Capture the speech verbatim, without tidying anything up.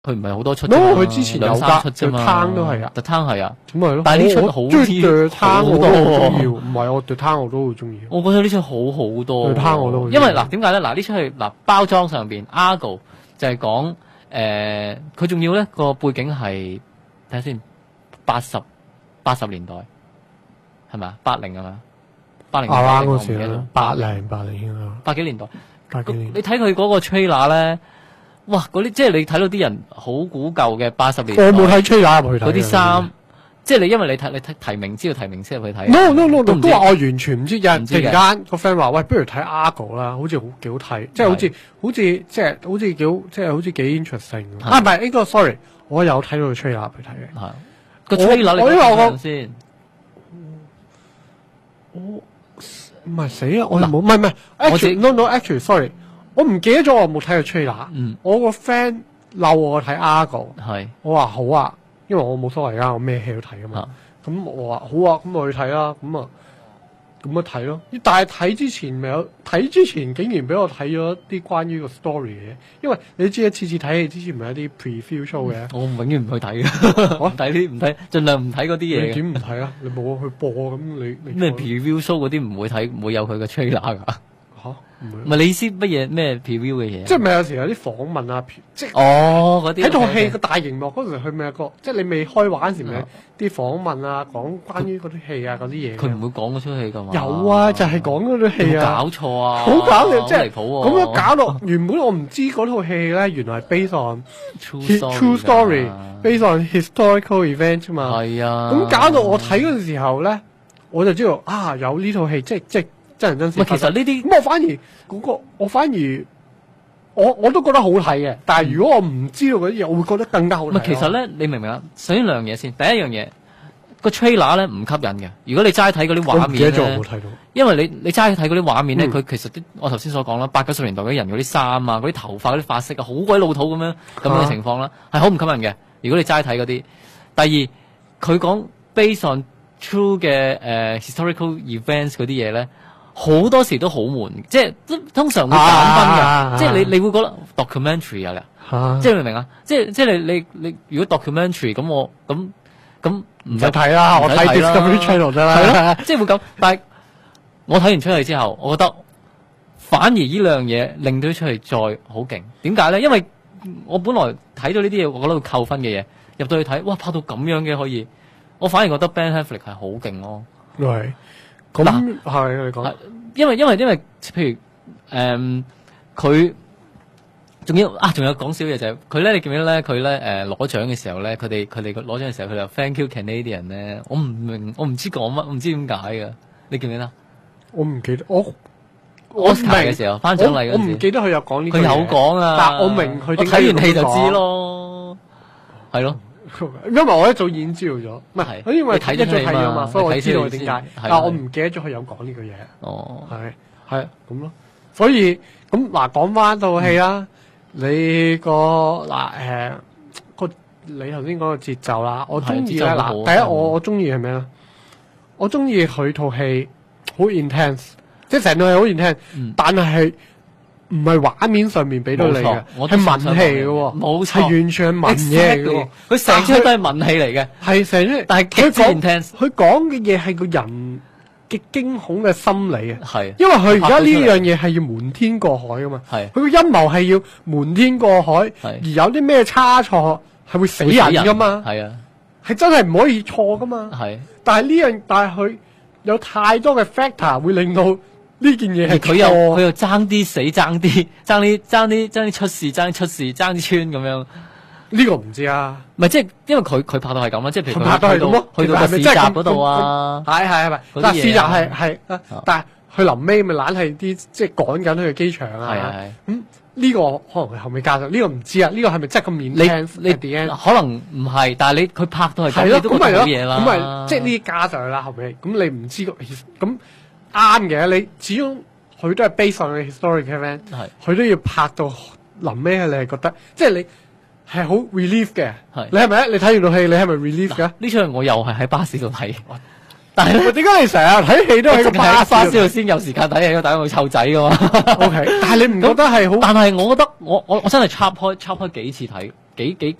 佢唔係好多出， 佢之前有兩三出啫嘛， The Town 都係啊 ，The Town 係啊， 咁咪咯。 但係呢出好啲 The Town 我都好中意， 喎唔係我 The Town 我都好中意。 我覺得呢出好好多 The Town 我都好鍾意因為嗱點解咧？嗱呢出係嗱包裝上邊 Argo 就係講誒，佢仲要咧個背景係睇下先，八十八十年代係咪啊？八零係嘛？八零年代啱我唔記得嗰時啦，八零八零應該八幾年代。 八幾年。 你睇佢嗰個 trailer 咧，哇！嗰啲即係你睇到啲人好古舊嘅八十年代， 我冇睇 trailer 入去睇嗰啲衫，即係你因為你睇你睇提名知道提名先入去睇。 No no no， 都唔知都話我完全唔知，有人突唔知嘅然間個 friend 話：喂，不如睇 Argo 啦，好似好幾好睇，即係好似好似即係好似幾好，即係好似幾 interesting。啊，唔係呢個 sorry，我有睇到個 trailer 入去睇嘅。 係個 trailer 你我因為我講先， 我唔係死啊！我冇唔係唔係我自己 ，actually no no actually sorry，我唔記得咗我有冇睇過 trailer。 嗯， 我個 friend 嬲我睇 Argo， 係我話好啊，因為我冇所謂㗎，我咩戲都睇㗎嘛啊。 咁我話好啊，咁我去睇啦，咁啊咁咪睇咯。但係睇之前咪有睇之前，竟然俾我睇咗啲關於個 story 嘅嘢，因為你知一次次睇戲之前咪有啲 preview show 嘅。 我永遠唔去睇嘅，唔睇啲唔睇，盡量唔睇嗰啲嘢嘅。 你點唔睇啊？你冇去播咁你你咩 preview show 嗰啲唔會睇，唔會有佢嘅 trailer 㗎。 嚇唔唔會？ 係你意思乜嘢咩 preview 嘅嘢？ 即係咪有時有啲訪問啊？即係哦嗰啲喺套戲 OK，OK 個大熒幕嗰時，佢咪有個即係你未開畫嗰時咪啊有啲訪問啊，講關於嗰啲戲啊嗰啲嘢嘅。 佢唔會講嗰出戲㗎嘛？ 有啊，就係講嗰啲戲有冇啊。 搞錯啊！ 好搞笑，即係好離譜喎咁樣搞到原本我唔知嗰套戲咧，原來係 based on True his true story 㗎 story，based on historical event 啫嘛。 係啊， 咁搞到我睇嗰陣時候咧，我就知道啊有呢套戲，即係即係真人真事唔係發生。 其實呢啲咁我反而嗰個我反而我我都覺得好睇嘅，但係如果我唔知道嗰啲嘢，我會覺得更加好睇咯。 唔係其實咧，你明唔明啊？首先兩樣嘢先，第一樣嘢個 trailer 咧唔吸引嘅。如果你齋睇嗰啲畫我唔記得面咧咗我冇，睇到。 因為你你齋睇嗰啲畫面咧， 嗯佢、其實啲我頭先所講啦，八九十年代嗰啲人嗰啲衫啊、嗰啲頭髮、嗰啲髮色啊，好鬼老土咁樣咁樣嘅情況啦，係好唔吸引嘅。如果你齋睇嗰啲，第二佢講 based on true 嘅誒、呃 historical events 嗰啲嘢咧。好多時都好悶，即係都通常會減分嘅， 啊即係你你會覺得 documentary 啊， 嚇即係明唔明啊？即係即係你你你如果 documentary 咁我咁咁唔唔使睇啦，我睇 Discovery Channel 得啦。 係咯，即係會咁。但係我睇完出嚟之後，我覺得反而呢兩樣嘢令到出嚟再好勁。點解咧？因為我本來睇到呢啲嘢，我覺得會扣分嘅嘢，入到去睇，哇拍到咁樣嘅可以，我反而覺得 Ben Affleck 係好勁咯。 係。咁係你講， 因為因為因為譬如誒佢仲要啊，仲有講少嘢就係佢咧，你記唔記得咧？佢咧誒攞獎嘅時候咧，佢哋佢哋攞獎嘅時候，佢就 Thank you Canadian 咧，我唔明，我唔知講乜，我唔知點解㗎。你記唔記得？ 我唔記得，我我 Oscar 嘅時候頒獎禮嗰陣時， 我唔記得佢有講呢句嘢。 佢有講啊， 但我明佢點解睇完戲就要咁講知咯，係咯。 因為我一早已經知道咗，唔係， 係因為你睇咗一早睇戲嘛咗嘛，所以我知道點解你睇先。 但係我唔記得咗佢有講呢句嘢。 哦， 係係咁咯，所以咁嗱講翻套戲啦，你個嗱誒個你頭先講個節奏啦，我中意咧係節奏好好嗱，第一我我中意係咩咧？我中意佢套戲好 intense，即係成套戲好 intense， 嗯但係係唔係畫面上面俾到你嘅冇錯，我都係文戲想講嘅喎， 冇錯係完全係文嘢嚟嘅喎 Exactly，佢成出都係文戲嚟嘅。 係成出， 但係極之佢講 intense 佢講嘅嘢係個人嘅驚恐嘅心理啊。 係因為佢而家呢樣樣嘢係要瞞天過海噶嘛， 係佢個陰謀係要瞞天過海， 係而有啲咩差錯係會死人噶嘛， 係啊， 係真係唔可以錯噶嘛。 係。 但係呢樣，但係佢有太多嘅 factor 會令到呢件嘢係而佢又佢錯。 又爭啲死，爭啲爭啲爭啲爭啲出事，爭啲出事，爭啲穿咁樣。 呢個唔知啊， 唔係即係因為佢佢拍到係咁啦，即係譬如佢拍到係咁咯， 去到個市集嗰度啊， 係係係咪？ 嗰啲嘢啊但係市集係係啊啊， 但係佢臨尾咪懶係啲即係趕緊去機場啊。 係係係咁呢個可能佢後尾加上，呢個唔知啊。呢個係咪真係咁你 intense 你 at the end？ 可能唔係，但係你佢拍到係咁， 係咯， 你都覺咁咪咯， 得好嘢啦。 咁咪即係呢啲加上去啦，後尾咁你唔知個咁啱嘅，你始終佢都係 based on 嘅 historic event， 係佢都要拍到臨尾，你係覺得即係你係好 relief 嘅。 係你係咪？你睇完套戲，你係咪 relief 嘅？ 呢場我又係喺巴士度睇，但係咧喂點解你成日睇戲都喺個淨係喺巴巴士度士度先有時間睇戲，打我湊仔噶嘛。 ？O K，但係你唔覺得係好？ 但係我覺得我我我真係插開插開幾次睇， 幾幾